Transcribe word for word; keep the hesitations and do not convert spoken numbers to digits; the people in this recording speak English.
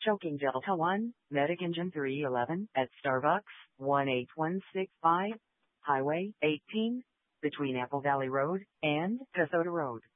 Choking Delta one, Medic Engine three eleven, at Starbucks, one eight one six five, Highway eighteen, between Apple Valley Road and Kasota Road.